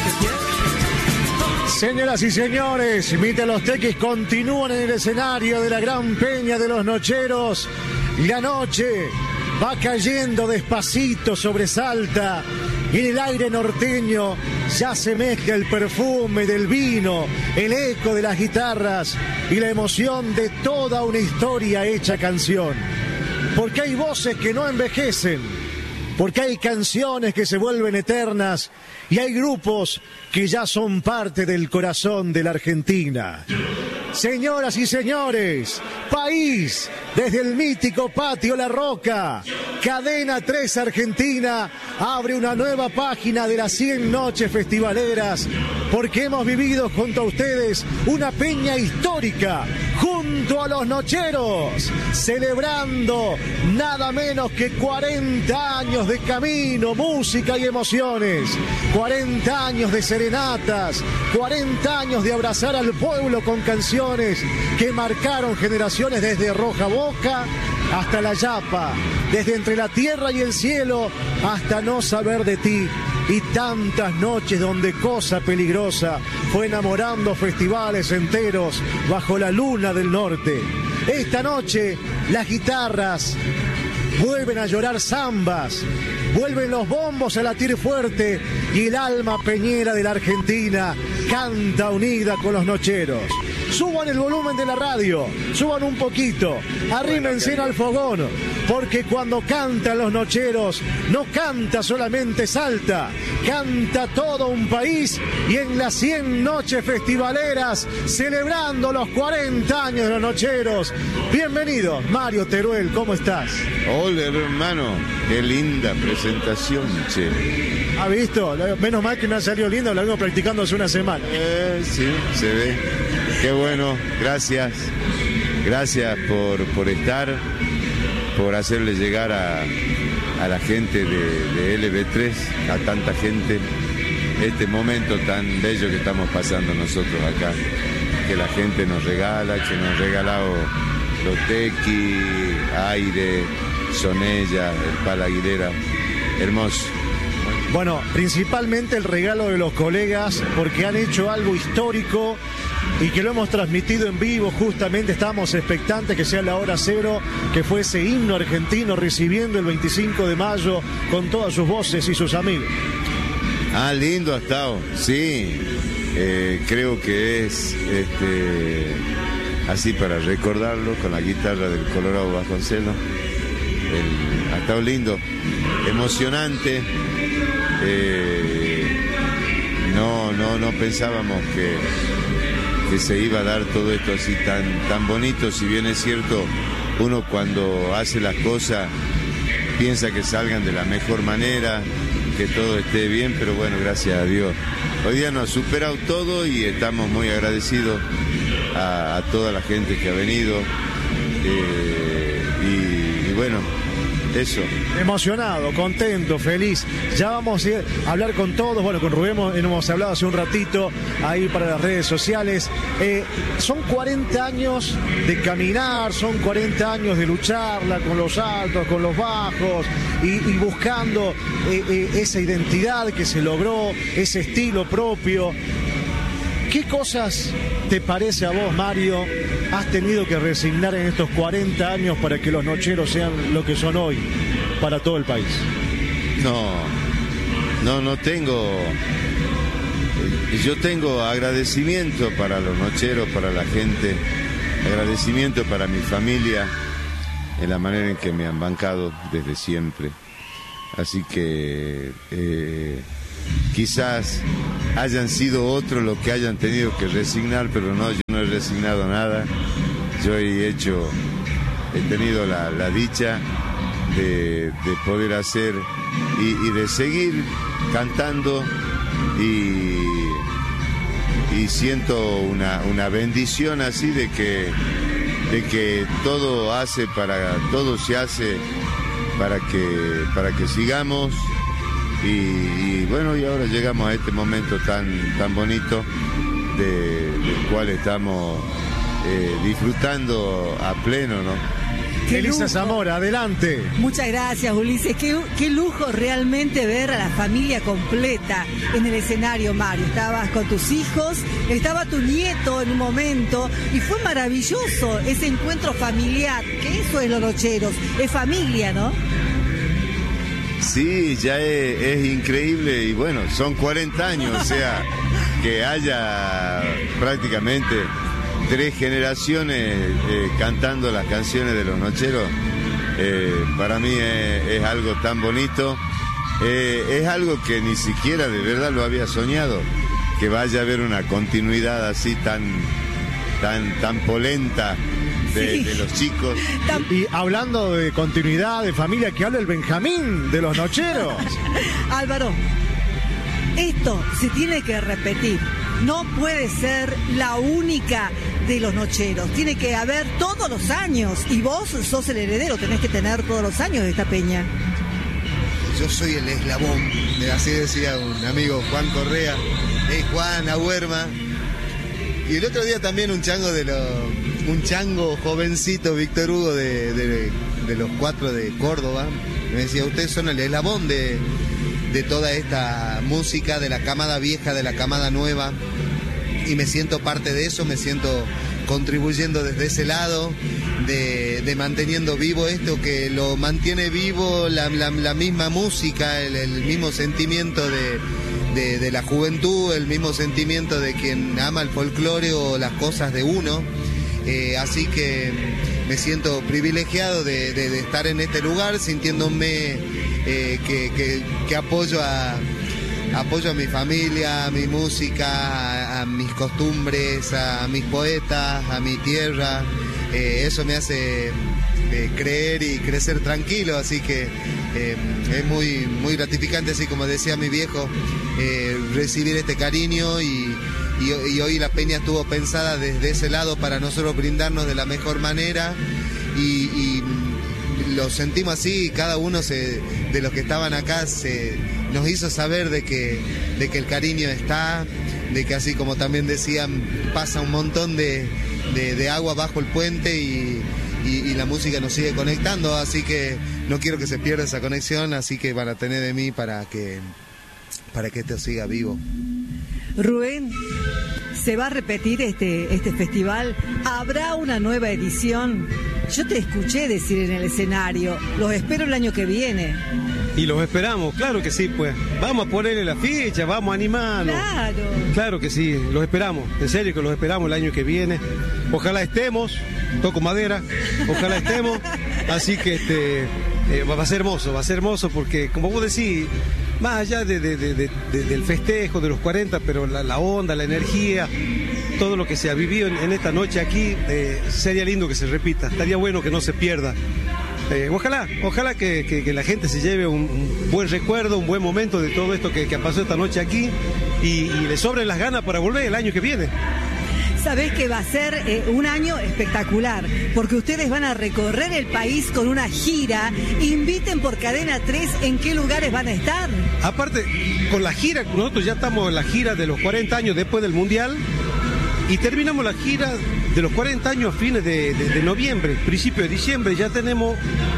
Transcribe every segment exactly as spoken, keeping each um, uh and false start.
Señoras y señores, Mite los Tequis continúan en el escenario de la Gran Peña de los Nocheros. La noche va cayendo despacito, sobresalta, y en el aire norteño ya se mezcla el perfume del vino, el eco de las guitarras y la emoción de toda una historia hecha canción. Porque hay voces que no envejecen, porque hay canciones que se vuelven eternas y hay grupos que ya son parte del corazón de la Argentina. Señoras y señores, país, desde el mítico Patio La Roca, Cadena tres Argentina abre una nueva página de las cien noches festivaleras, porque hemos vivido junto a ustedes una peña histórica, junto a los Nocheros, celebrando nada menos que cuarenta años de camino, música y emociones, cuarenta años de serenatas, cuarenta años de abrazar al pueblo con canciones que marcaron generaciones desde Roja Boca hasta La Yapa, desde Entre la Tierra y el Cielo hasta No Saber de Ti, y tantas noches donde Cosa Peligrosa fue enamorando festivales enteros bajo la luna del norte. Esta noche las guitarras vuelven a llorar zambas, vuelven los bombos a latir fuerte y el alma peñera de la Argentina canta unida con los Nocheros. Suban el volumen de la radio, suban un poquito, arrímense al fogón, porque cuando cantan los Nocheros, no canta solamente Salta, canta todo un país, y en las cien noches festivaleras, celebrando los cuarenta años de los Nocheros. Bienvenido, Mario Teruel, ¿cómo estás? Hola, hermano, qué linda presentación, che. ¿Ha visto? Menos mal que me ha salido lindo, lo vengo practicando hace una semana. Eh, sí, se ve. Qué bueno, gracias. Gracias por, por estar, por hacerle llegar a, a la gente de, de L B tres, a tanta gente, este momento tan bello que estamos pasando nosotros acá, que la gente nos regala, que nos ha regalado los tequis, aire, Sonella, el Pala Aguilera, hermoso. Bueno, principalmente el regalo de los colegas, porque han hecho algo histórico y que lo hemos transmitido en vivo. Justamente estábamos expectantes que sea la hora cero, que fue ese himno argentino recibiendo el veinticinco de mayo con todas sus voces y sus amigos. Ah, lindo ha estado, sí. Eh, creo que es este, así para recordarlo, con la guitarra del Colorado Vasconcelos. El, ha estado lindo, emocionante. Eh, no, no, no pensábamos que, que se iba a dar todo esto así tan, tan bonito. Si bien es cierto, uno cuando hace las cosas piensa que salgan de la mejor manera, que todo esté bien, pero bueno, gracias a Dios. Hoy día nos ha superado todo y estamos muy agradecidos a, a toda la gente que ha venido. Eh, y, y bueno, eso. Emocionado, contento, feliz. Ya vamos a hablar con todos. Bueno, con Rubén hemos hablado hace un ratito ahí para las redes sociales. Eh, son cuarenta años de caminar, son cuarenta años de lucharla con los altos, con los bajos y, y buscando eh, eh, esa identidad que se logró, ese estilo propio. ¿Qué cosas te parece a vos, Mario, has tenido que resignar en estos cuarenta años para que los Nocheros sean lo que son hoy para todo el país? No, no, no tengo... Yo tengo agradecimiento para los Nocheros, para la gente, agradecimiento para mi familia, en la manera en que me han bancado desde siempre. Así que... Eh, quizás hayan sido otros los que hayan tenido que resignar, pero no, yo no he resignado nada. Yo he hecho, he tenido la, la dicha de, de poder hacer y, y de seguir cantando y, y siento una, una bendición así de que, de que todo hace para, todo se hace para que, para que sigamos. Y, y bueno, y ahora llegamos a este momento tan, tan bonito de, del cual estamos eh, disfrutando a pleno, ¿no? Elisa Zamora, adelante. Muchas gracias, Ulises. Qué, qué lujo realmente ver a la familia completa en el escenario, Mario. Estabas con tus hijos, estaba tu nieto en un momento y fue maravilloso ese encuentro familiar, que eso es Los Nocheros, es familia, ¿no? Sí, ya es, es increíble y bueno, son cuarenta años, o sea, que haya prácticamente tres generaciones eh, cantando las canciones de Los Nocheros, eh, para mí es, es algo tan bonito, eh, es algo que ni siquiera de verdad lo había soñado, que vaya a haber una continuidad así tan, tan, tan polenta. De, sí. de los chicos. Y, y hablando de continuidad, de familia, que habla el Benjamín de Los Nocheros. Álvaro, esto se tiene que repetir. No puede ser la única de Los Nocheros. Tiene que haber todos los años. Y vos sos el heredero, tenés que tener todos los años de esta peña. Yo soy el eslabón, así decía un amigo, Juan Correa. Hey, Juan, Ahuerma. Y el otro día también un chango de los... un chango jovencito, Víctor Hugo, de, de, de los cuatro de Córdoba, me decía, ustedes son el eslabón de, de toda esta música, de la camada vieja, de la camada nueva, y me siento parte de eso, me siento contribuyendo desde ese lado, de, de manteniendo vivo esto, que lo mantiene vivo la, la, la misma música, el, el mismo sentimiento de... De, de la juventud, el mismo sentimiento de quien ama el folclore o las cosas de uno. Eh, así que me siento privilegiado de, de, de estar en este lugar, sintiéndome eh, que, que, que apoyo a, apoyo a mi familia, a mi música, a, a mis costumbres, a mis poetas, a mi tierra. Eh, eso me hace eh, creer y crecer tranquilo, así que eh, es muy, muy gratificante, así como decía mi viejo, eh, recibir este cariño y Y, y hoy la peña estuvo pensada desde ese lado para nosotros brindarnos de la mejor manera y, y lo sentimos así, cada uno se, de los que estaban acá se, nos hizo saber de que, de que el cariño está, de que así como también decían, pasa un montón de, de, de agua bajo el puente y, y, y la música nos sigue conectando, así que no quiero que se pierda esa conexión, así que van a tener de mí para que, para que esto siga vivo. Rubén, ¿se va a repetir este, este festival? ¿Habrá una nueva edición? Yo te escuché decir en el escenario, los espero el año que viene. Y los esperamos, claro que sí, pues. Vamos a ponerle la ficha, vamos a animarnos. Claro. Claro que sí, los esperamos, en serio que los esperamos el año que viene. Ojalá estemos, toco madera, ojalá estemos. Así que este eh, va a ser hermoso, va a ser hermoso porque, como vos decís, más allá de, de, de, de, de, del festejo de los cuarenta, pero la, la onda, la energía, todo lo que se ha vivido en, en esta noche aquí, eh, sería lindo que se repita, estaría bueno que no se pierda. Eh, ojalá, ojalá que, que, que la gente se lleve un, un buen recuerdo, un buen momento de todo esto que, que pasó esta noche aquí y, y le sobren las ganas para volver el año que viene. Sabés que va a ser eh, un año espectacular, porque ustedes van a recorrer el país con una gira. Inviten por Cadena tres en qué lugares van a estar. Aparte, con la gira, nosotros ya estamos en la gira de los cuarenta años después del Mundial y terminamos la gira de los cuarenta años a fines de, de, de noviembre, principio de diciembre, ya tenemos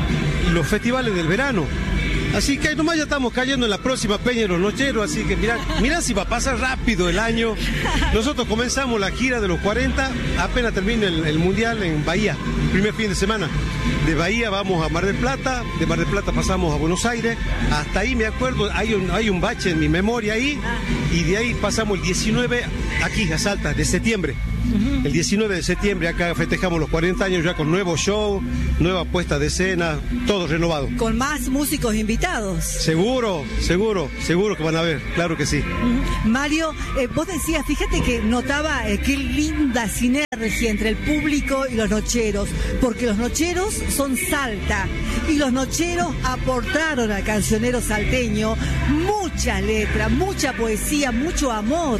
los festivales del verano. Así que nomás ya estamos cayendo en la próxima Peña de los Nocheros, así que mirá, mirá si va a pasar rápido el año. Nosotros comenzamos la gira de los cuarenta, apenas termina el, el Mundial en Bahía, primer fin de semana. De Bahía vamos a Mar del Plata, de Mar del Plata pasamos a Buenos Aires, hasta ahí me acuerdo, hay un, hay un bache en mi memoria ahí, y de ahí pasamos el diecinueve aquí a Salta, de septiembre. Uh-huh. El diecinueve de septiembre acá festejamos los cuarenta años ya con nuevo show, nueva puesta de escena, todo renovado. Con más músicos invitados. Seguro, seguro, seguro que van a ver, claro que sí. Uh-huh. Mario, eh, vos decías, fíjate que notaba eh, qué linda sinergia entre el público y los nocheros, porque los nocheros son Salta y los nocheros aportaron al cancionero salteño mucha letra, mucha poesía, mucho amor.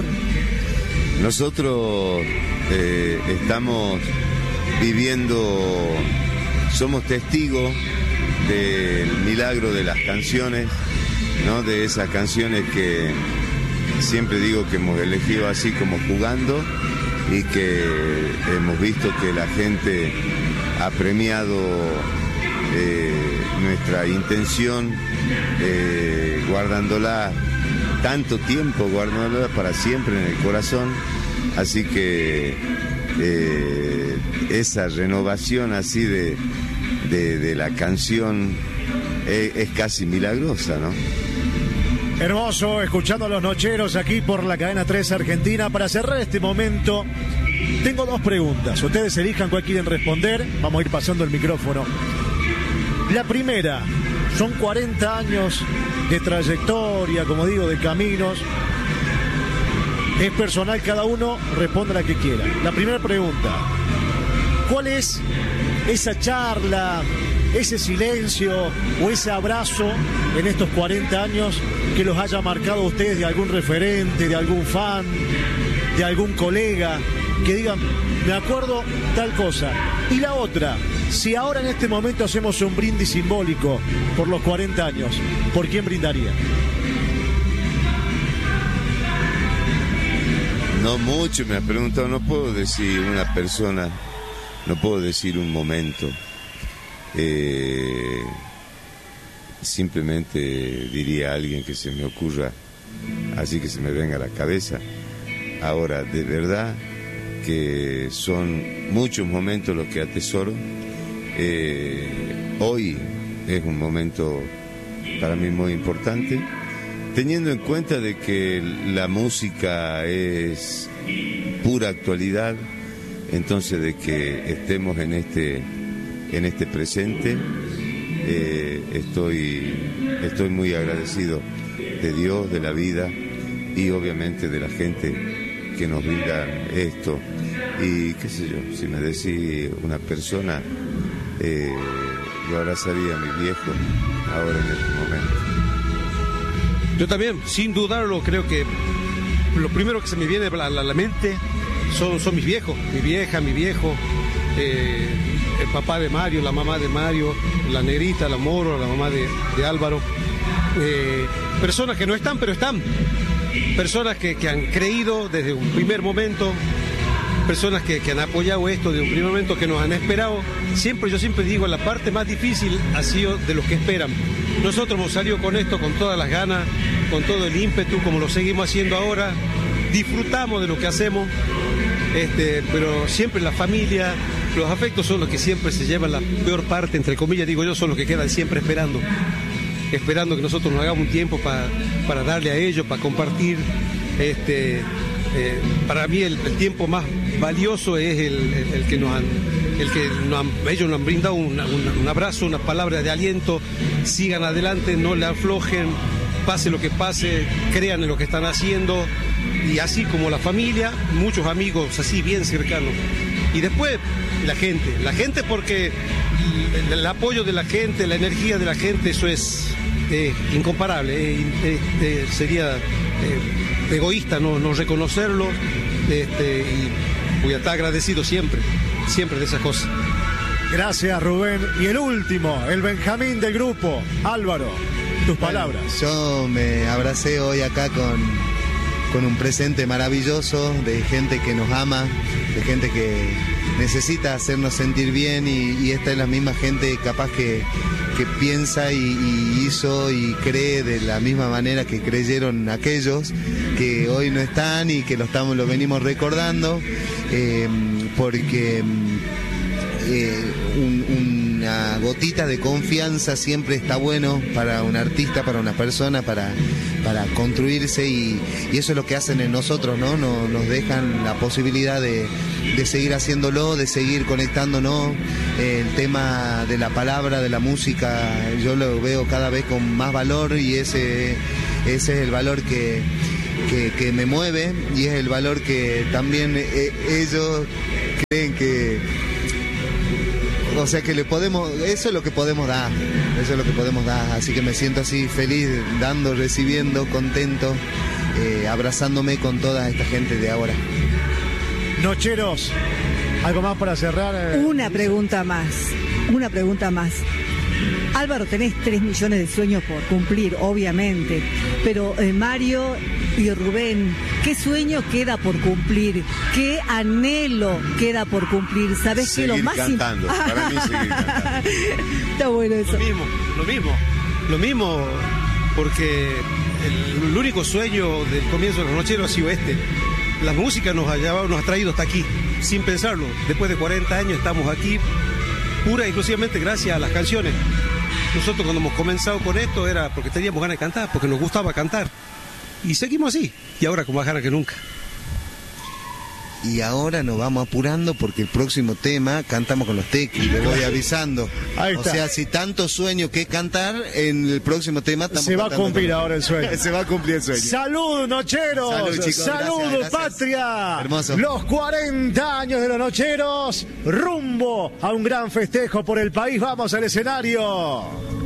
Nosotros eh, estamos viviendo, somos testigos del milagro de las canciones, ¿no? De esas canciones que siempre digo que hemos elegido así como jugando y que hemos visto que la gente ha premiado eh, nuestra intención, eh, guardándola tanto tiempo, guardándola para siempre en el corazón. Así que eh, esa renovación así de, de, de la canción es, es casi milagrosa, ¿no? Hermoso, escuchando a los Nocheros aquí por la cadena tres Argentina. Para cerrar este momento, tengo dos preguntas. Ustedes elijan cuál quieren responder. Vamos a ir pasando el micrófono. La primera, son cuarenta años de trayectoria, como digo, de caminos. Es personal, cada uno responde la que quiera. La primera pregunta, ¿cuál es esa charla, ese silencio o ese abrazo en estos cuarenta años que los haya marcado a ustedes, de algún referente, de algún fan, de algún colega, que digan, me acuerdo tal cosa? Y la otra, si ahora en este momento hacemos un brindis simbólico por los cuarenta años, ¿por quién brindaría? No mucho, me has preguntado, no puedo decir una persona, no puedo decir un momento. Eh, simplemente diría a alguien que se me ocurra, así que se me venga a la cabeza. Ahora, de verdad que son muchos momentos los que atesoro. Eh, hoy es un momento para mí muy importante, teniendo en cuenta de que la música es pura actualidad, entonces de que estemos en este en este presente, eh, estoy estoy muy agradecido de Dios, de la vida y obviamente de la gente que nos brinda esto. Y qué sé yo, si me decís una persona, eh, yo abrazaría a mi viejo ahora en este momento. Yo también, sin dudarlo, creo que lo primero que se me viene a la, la, la mente son, son mis viejos, mi vieja, mi viejo, eh, el papá de Mario, la mamá de Mario, la negrita, la Moro, la mamá de, de Álvaro. Eh, personas que no están, pero están. Personas que, que han creído desde un primer momento, personas que, que han apoyado esto desde un primer momento, que nos han esperado. Siempre, yo siempre digo, la parte más difícil ha sido de los que esperan. Nosotros hemos salido con esto con todas las ganas, con todo el ímpetu, como lo seguimos haciendo ahora. Disfrutamos de lo que hacemos, este, pero siempre la familia, los afectos son los que siempre se llevan la peor parte, entre comillas, digo yo, son los que quedan siempre esperando. Esperando que nosotros nos hagamos un tiempo pa, para darle a ellos, para compartir. Este, eh, para mí el, el tiempo más valioso es el, el, el que nos han, el que nos han, ellos nos han brindado una, una, un abrazo, una palabra de aliento. Sigan adelante, no le aflojen, pase lo que pase, crean en lo que están haciendo. Y así como la familia, muchos amigos así bien cercanos. Y después la gente, la gente porque el, el apoyo de la gente, la energía de la gente, eso es eh, incomparable. Eh, eh, eh, sería eh, egoísta no, no reconocerlo, este, y voy a estar agradecido siempre, siempre de esas cosas. Gracias, Rubén. Y el último, el Benjamín del grupo, Álvaro, tus palabras. Yo me abracé hoy acá con, con un presente maravilloso de gente que nos ama, de gente que necesita hacernos sentir bien, y, y esta es la misma gente capaz que, que piensa y, y hizo y cree de la misma manera que creyeron aquellos que hoy no están y que lo, estamos, lo venimos recordando, eh, porque eh, un, una gotita de confianza siempre está bueno para un artista, para una persona, para, para construirse, y, y eso es lo que hacen en nosotros, ¿no? Nos, nos dejan la posibilidad de, de seguir haciéndolo, de seguir conectándonos. El tema de la palabra, de la música, yo lo veo cada vez con más valor, y ese, ese es el valor que, que, que me mueve, y es el valor que también eh, ellos creen que... O sea que le podemos, eso es lo que podemos dar, eso es lo que podemos dar, así que me siento así feliz, dando, recibiendo, contento, eh, abrazándome con toda esta gente de ahora. Nocheros, ¿algo más para cerrar? Una pregunta más, una pregunta más. Álvaro, tenés tres millones de sueños por cumplir, obviamente, pero eh, Mario y Rubén, qué sueño queda por cumplir, qué anhelo queda por cumplir. ¿Sabés qué? Lo más cantando, para mí seguir cantando. Está bueno eso. Lo mismo, lo mismo, lo mismo, porque el, el único sueño del comienzo de Los Nocheros ha sido este. La música nos ha llevado, nos ha traído hasta aquí, sin pensarlo. Después de cuarenta años estamos aquí, pura y exclusivamente gracias a las canciones. Nosotros cuando hemos comenzado con esto era porque teníamos ganas de cantar, porque nos gustaba cantar. Y seguimos así, y ahora con más ganas que nunca. Y ahora nos vamos apurando porque el próximo tema cantamos con los Tequis, le voy avisando. Ahí o está. sea, si tanto sueño que es cantar, en el próximo tema estamos Se va a cumplir con... ahora el sueño. Se va a cumplir el sueño. Salud, nocheros. Salud, chicos. Salud, Gracias, gracias. patria. Hermoso. Los cuarenta años de los nocheros, rumbo a un gran festejo por el país. Vamos al escenario.